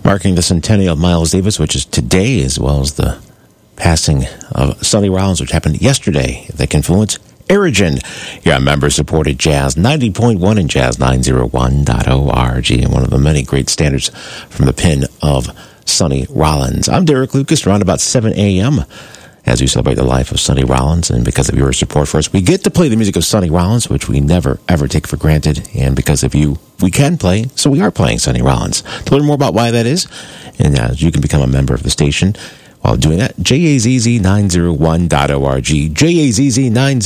marking the centennial of Miles Davis, which is today, as well as the passing of Sonny Rollins, which happened yesterday at the Confluence. Erigen, your member-supported Jazz 90.1 and Jazz901.org, and one of the many great standards from the pen of Sonny Rollins. I'm Derek Lucas, around about 7 a.m., as we celebrate the life of Sonny Rollins. And because of your support for us, we get to play the music of Sonny Rollins, which we never, ever take for granted. And because of you, we can play, so we are playing Sonny Rollins. To learn more about why that is, and you can become a member of the station while doing that, JAZZ901.org, JAZZ901.org.